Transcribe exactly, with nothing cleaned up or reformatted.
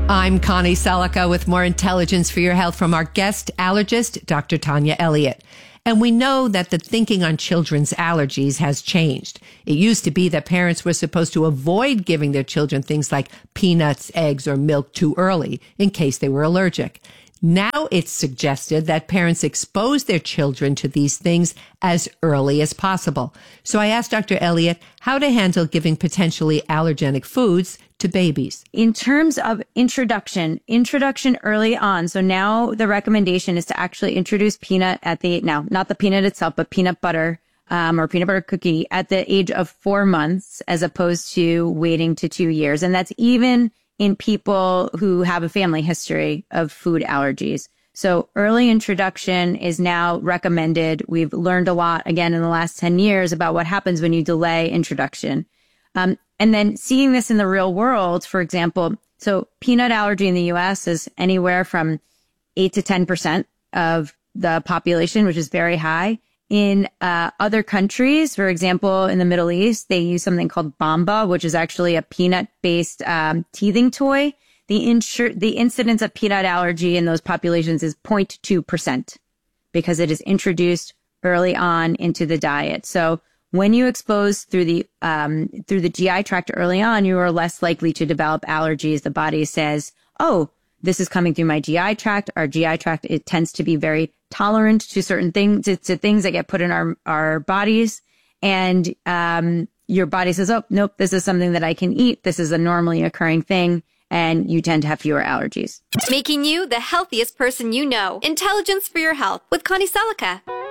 I'm Connie Selica with more intelligence for your health from our guest allergist, Doctor Tanya Elliott. And we know that the thinking on children's allergies has changed. It used to be that parents were supposed to avoid giving their children things like peanuts, eggs, or milk too early in case they were allergic. Now it's suggested that parents expose their children to these things as early as possible. So I asked Doctor Elliott how to handle giving potentially allergenic foods to babies. In terms of introduction, introduction early on. So now the recommendation is to actually introduce peanut at the, now, not the peanut itself, but peanut butter um, or peanut butter cookie at the age of four months as opposed to waiting to two years. And that's even in people who have a family history of food allergies. So early introduction is now recommended. We've learned a lot, again, in the last ten years about what happens when you delay introduction. Um, and then seeing this in the real world, for example, so peanut allergy in the U S is anywhere from eight to ten percent of the population, which is very high. In uh, other countries, for example, in the Middle East, they use something called Bamba, which is actually a peanut-based um, teething toy. The, insur- the incidence of peanut allergy in those populations is zero point two percent because it is introduced early on into the diet. So when you expose through the um, through the G I tract early on, you are less likely to develop allergies. The body says, oh, this is coming through my G I tract. Our G I tract, it tends to be very tolerant to certain things, to, to things that get put in our, our bodies. And um, your body says, oh, nope, this is something that I can eat. This is a normally occurring thing. And you tend to have fewer allergies. Making you the healthiest person you know. Intelligence for your health with Connie Selica.